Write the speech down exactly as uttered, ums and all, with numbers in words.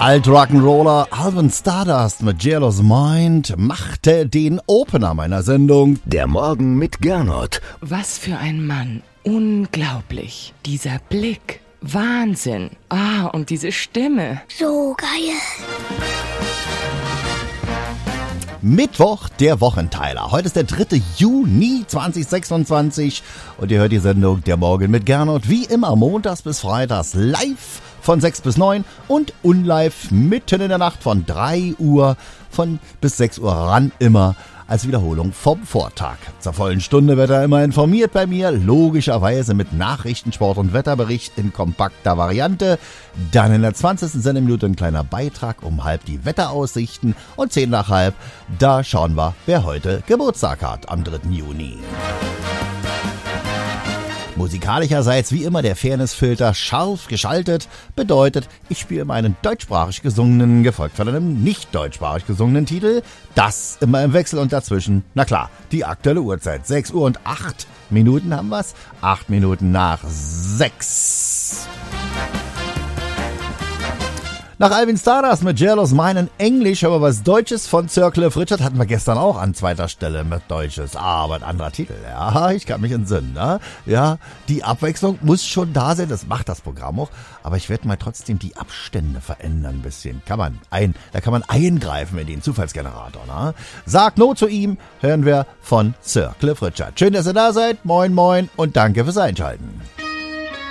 Alt-Rock'n'Roller Alvin Stardust mit Jealous Mind machte den Opener meiner Sendung. Der Morgen mit Gernot. Was für ein Mann. Unglaublich. Dieser Blick. Wahnsinn. Ah, und diese Stimme. So geil. Mittwoch, der Wochenteiler. Heute ist der dritte Juni zweitausendsechsundzwanzig und ihr hört die Sendung Der Morgen mit Gernot wie immer montags bis freitags live von sechs bis neun und unlive mitten in der Nacht von drei Uhr von bis sechs Uhr ran, immer als Wiederholung vom Vortag. Zur vollen Stunde wird er immer informiert bei mir, logischerweise mit Nachrichten, Sport und Wetterbericht in kompakter Variante. Dann in der zwanzigsten Sendeminute ein kleiner Beitrag um halb die Wetteraussichten und zehn nach halb, da schauen wir, wer heute Geburtstag hat am dritten Juni. Musikalischerseits wie immer der Fairnessfilter scharf geschaltet, bedeutet, ich spiele meinen deutschsprachig gesungenen, gefolgt von einem nicht deutschsprachig gesungenen Titel, das immer im Wechsel und dazwischen, na klar, die aktuelle Uhrzeit, sechs Uhr und acht Minuten haben wir's, acht Minuten nach sechs. Nach Alvin Stardust mit Jealous Mind in Englisch haben wir was Deutsches von Sir Cliff Richard, hatten wir gestern auch an zweiter Stelle mit Deutsches, aber ein anderer Titel, ja, ich kann mich entsinnen, ne? Ja, die Abwechslung muss schon da sein, das macht das Programm auch, aber ich werde mal trotzdem die Abstände verändern ein bisschen, kann man ein, da kann man eingreifen in den Zufallsgenerator, ne? Sag No zu ihm, hören wir von Sir Cliff Richard. Schön, dass ihr da seid, moin moin und danke fürs Einschalten.